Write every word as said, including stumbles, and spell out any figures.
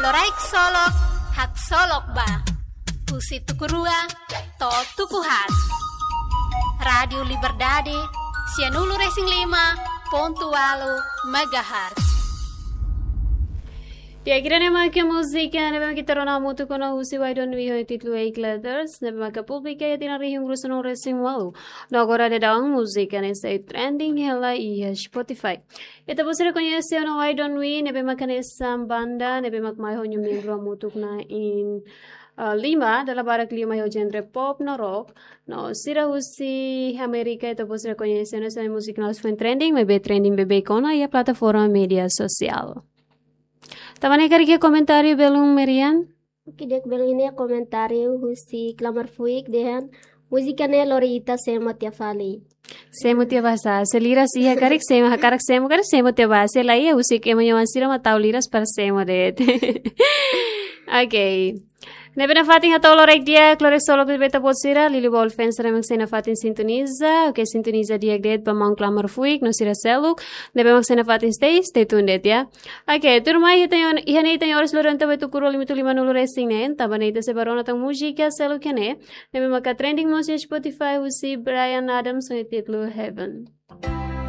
Loraik solok, hak solok ba. Husi tukurua, to tukuhat. Radio Liberdade, Sianulu Racing lima, pontualo, megahertz. Ya kira nama ke musika nebe kita rona mutu kono husi why don't we hoy titlu eight letters nebe maka publika ya tina rihung rusuno racing walu no agora de daang musika ne say trending hela iya Spotify eta busere conhece no why don't we nebe maka ne banda nebe mak mai honyu membro mutu na in uh, lima dalam barak lima yo genre pop no rock no sira husi Amerika eta busere conhece no say musika no fue trending mebe trending bebe kona ya plataforma media sosial. Tamane karike komentario belum Merian? Kidek belum ini komentario husi klamar fuik dehan musikane Lorita semot ya fali. Semot ya bahasa selira sih karik sema hakarak sema karik semot ya bahasa lai husi ke manyawan sira matau liras per sema det. Okay. Nebe na fatin hatau lorek dia klore solo beta posira lili bol fans remang sena fatin sintoniza oke sintoniza dia det pamang klamar fuik no sira seluk nebe mak sena fatin stay stay tuned det ya oke turmai hita yon ihane hita yoris lorenta betu kuro limitu lima nulu racing nen tabane ita se barona tang musika seluk kene nebe maka trending musik Spotify husi Brian Adams so titlu Heaven.